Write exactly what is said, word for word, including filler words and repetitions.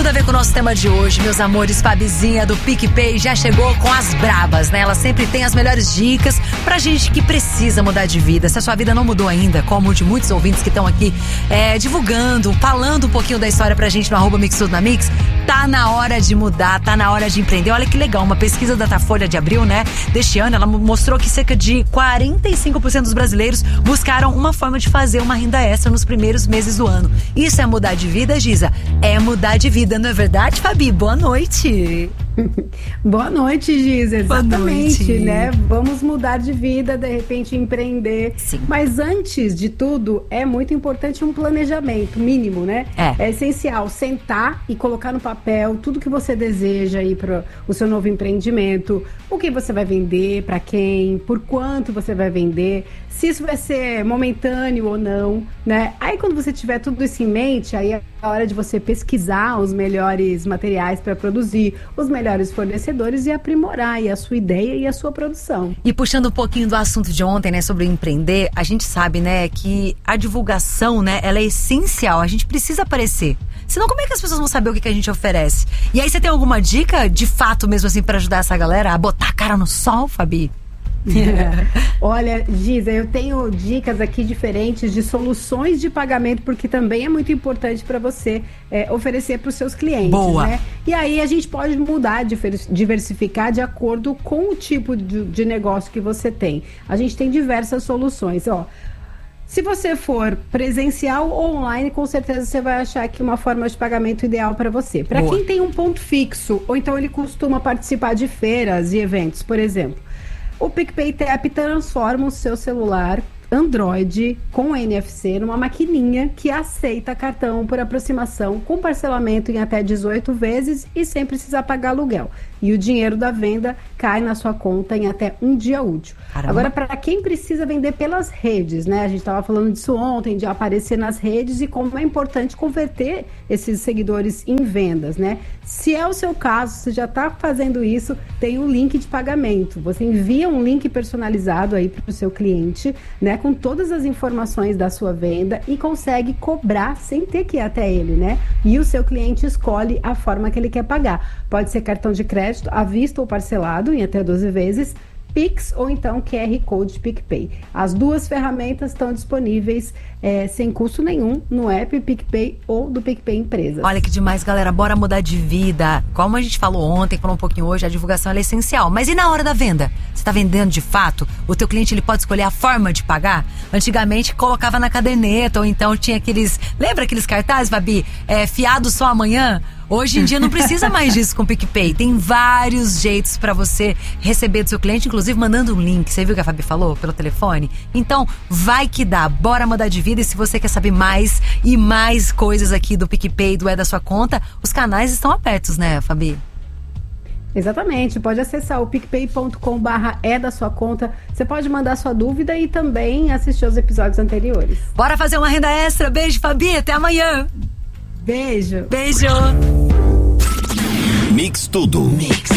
tudo a ver com o nosso tema de hoje, meus amores. Fabizinha do PicPay já chegou com as brabas, né? Ela sempre tem as melhores dicas pra gente que precisa mudar de vida. Se a sua vida não mudou ainda, como de muitos ouvintes que estão aqui é, divulgando, falando um pouquinho da história pra gente no arroba Mix Tudo na Mix, tá na hora de mudar, tá na hora de empreender. Olha que legal, uma pesquisa da Datafolha de abril, né, deste ano, ela mostrou que cerca de quarenta e cinco por cento dos brasileiros buscaram uma forma de fazer uma renda extra nos primeiros meses do ano. Isso é mudar de vida, Giza? É mudar de vida, não é verdade, Fabi? Boa noite! Boa noite, Giza. Exatamente, noite. né? Vamos mudar de vida, de repente empreender. Sim. Mas antes de tudo, é muito importante um planejamento mínimo, né? É. É essencial sentar e colocar no papel tudo que você deseja aí para o seu novo empreendimento. O que você vai vender, para quem, por quanto você vai vender, se isso vai ser momentâneo ou não, né? Aí quando você tiver tudo isso em mente, aí é a hora de você pesquisar os melhores materiais para produzir, os melhores fornecedores e aprimorar aí a sua ideia e a sua produção. E puxando um pouquinho do assunto de ontem, né, sobre empreender, a gente sabe, né, que a divulgação, né, ela é essencial, a gente precisa aparecer. Senão como é que as pessoas vão saber o que, que a gente oferece? E aí você tem alguma dica, de fato mesmo assim, para ajudar essa galera a botar a cara no sol, Fabi? É. Olha, Giza, eu tenho dicas aqui diferentes de soluções de pagamento, porque também é muito importante para você é, oferecer para os seus clientes. Boa. Né? E aí a gente pode mudar, diversificar de acordo com o tipo de, de negócio que você tem. A gente tem diversas soluções, ó. Se você for presencial ou online, com certeza você vai achar aqui uma forma de pagamento ideal para você. Para quem tem um ponto fixo, ou então ele costuma participar de feiras e eventos, por exemplo, o PicPay Tap transforma o seu celular Android com N F C numa maquininha que aceita cartão por aproximação, com parcelamento em até dezoito vezes e sem precisar pagar aluguel. E o dinheiro da venda cai na sua conta em até um dia útil. Caramba. Agora, para quem precisa vender pelas redes, né? A gente estava falando disso ontem, de aparecer nas redes e como é importante converter esses seguidores em vendas, né? Se é o seu caso, você já está fazendo isso, tem um link de pagamento. Você envia um link personalizado aí para o seu cliente, né? Com todas as informações da sua venda e consegue cobrar sem ter que ir até ele, né? E o seu cliente escolhe a forma que ele quer pagar. Pode ser cartão de crédito, à vista ou parcelado em até doze vezes, Pix ou então Q R Code PicPay. As duas ferramentas estão disponíveis é, sem custo nenhum no app PicPay ou do PicPay Empresas. Olha que demais, galera. Bora mudar de vida. Como a gente falou ontem, falou um pouquinho hoje, a divulgação ela é essencial. Mas e na hora da venda? Você está vendendo de fato? O teu cliente ele pode escolher a forma de pagar? Antigamente colocava na caderneta ou então tinha aqueles... Lembra aqueles cartazes, Fabi? É, fiado só amanhã? Hoje em dia não precisa mais disso com o PicPay. Tem vários jeitos para você receber do seu cliente, inclusive mandando um link. Você viu o que a Fabi falou pelo telefone? Então, vai que dá. Bora mudar de vida. E se você quer saber mais e mais coisas aqui do PicPay, do É da Sua Conta, os canais estão abertos, né, Fabi? Exatamente, pode acessar o picpay ponto com barra é da sua conta. Você pode mandar sua dúvida e também assistir os episódios anteriores. Bora fazer uma renda extra. Beijo, Fabi. Até amanhã. Beijo. Beijo. Mix Tudo. Mix.